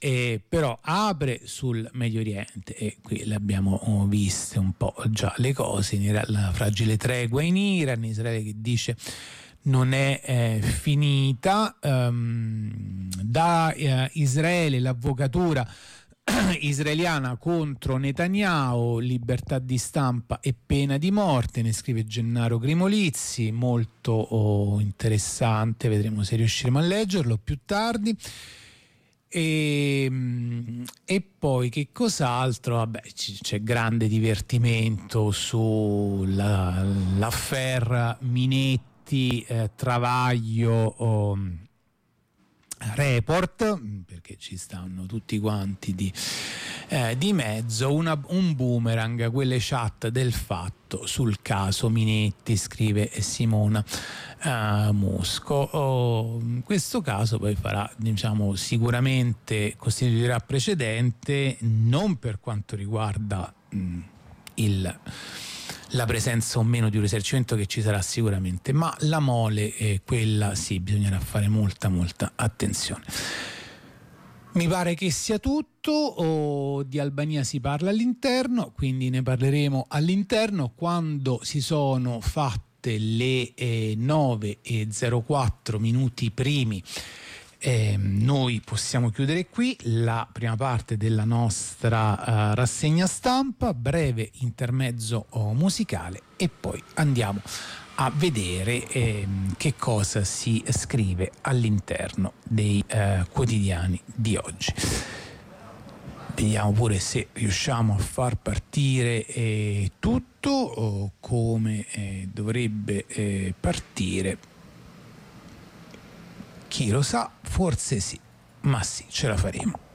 però apre sul Medio Oriente, e qui le abbiamo viste un po' già le cose, la fragile tregua in Iran, Israele che dice non è finita. Da Israele l'avvocatura israeliana contro Netanyahu, libertà di stampa e pena di morte, ne scrive Gennaro Grimolizzi, molto interessante, vedremo se riusciremo a leggerlo più tardi. E poi che cos'altro? Vabbè, c'è grande divertimento sull'affaire Minetti, Travaglio, Report, perché ci stanno tutti quanti di mezzo, un boomerang, quelle chat del Fatto sul caso Minetti, scrive Simona Musco. Questo caso poi farà, diciamo, sicuramente costituirà precedente, non per quanto riguarda la presenza o meno di un risarcimento, che ci sarà sicuramente, ma la mole, quella sì, bisognerà fare molta attenzione. Mi pare che sia tutto. Di Albania si parla all'interno, quindi ne parleremo all'interno quando si sono fatte le 9:04 minuti primi. Noi possiamo chiudere qui la prima parte della nostra rassegna stampa, breve intermezzo musicale, e poi andiamo a vedere che cosa si scrive all'interno dei quotidiani di oggi. Vediamo pure se riusciamo a far partire tutto come dovrebbe partire. Chi lo sa, forse sì, ma sì, ce la faremo.